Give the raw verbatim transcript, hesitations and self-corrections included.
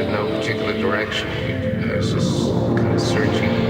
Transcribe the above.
no particular direction. I was just kind of searching.